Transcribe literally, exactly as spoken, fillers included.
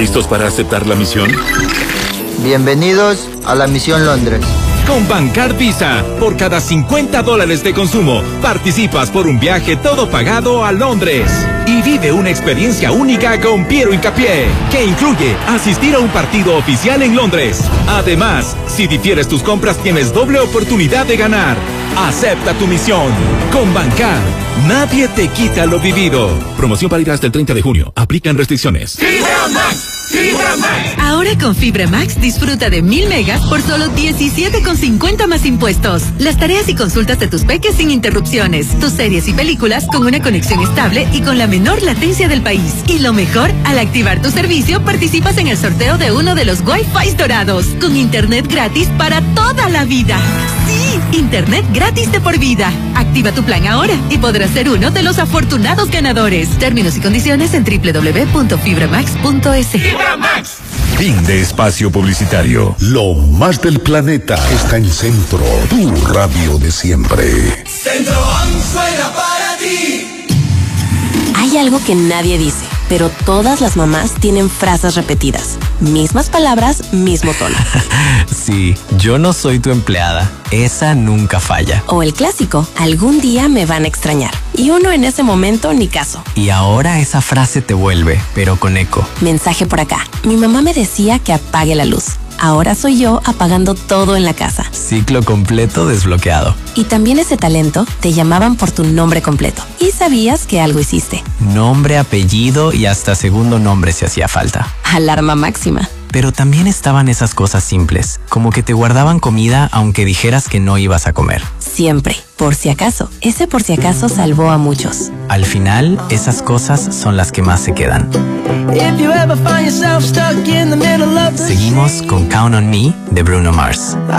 ¿Listos para aceptar la misión? Bienvenidos a la Misión Londres. Con Bancard Visa, por cada cincuenta dólares de consumo, participas por un viaje todo pagado a Londres. Y vive una experiencia única con Piero Hincapié, que incluye asistir a un partido oficial en Londres. Además, si difieres tus compras, tienes doble oportunidad de ganar. Acepta tu misión. Con Bancard, nadie te quita lo vivido. Promoción válida hasta el treinta de junio. Aplican restricciones. ¡Fibra Max! ¡Fibra Max! Ahora con Fibra Max disfruta de mil megas por solo diecisiete con cincuenta más impuestos. Las tareas y consultas de tus peques sin interrupciones. Tus series y películas con una conexión estable y con la menor latencia del país. Y lo mejor, al activar tu servicio, participas en el sorteo de uno de los Wi-Fi dorados. Con internet gratis para toda la vida. Sí, internet gratis de por vida. Activa tu plan ahora y podrás ser uno de los afortunados ganadores. Términos y condiciones en doble u doble u doble u punto fibra max punto es. ¡Fibra Max! Fin de espacio publicitario. Lo más del planeta está en Centro, tu radio de siempre. Centro suena para ti. Hay algo que nadie dice, pero todas las mamás tienen frases repetidas. Mismas palabras, mismo tono. Sí, yo no soy tu empleada. Esa nunca falla. O el clásico, algún día me van a extrañar. Y uno en ese momento ni caso. Y ahora esa frase te vuelve, pero con eco. Mensaje por acá. Mi mamá me decía que apague la luz. Ahora soy yo apagando todo en la casa. Ciclo completo desbloqueado. Y también ese talento, te llamaban por tu nombre completo. Y sabías que algo hiciste. Nombre, apellido y hasta segundo nombre si hacía falta. Alarma máxima. Pero también estaban esas cosas simples, como que te guardaban comida aunque dijeras que no ibas a comer. Siempre, por si acaso. Ese por si acaso salvó a muchos. Al final, esas cosas son las que más se quedan. Seguimos con Count on Me de Bruno Mars.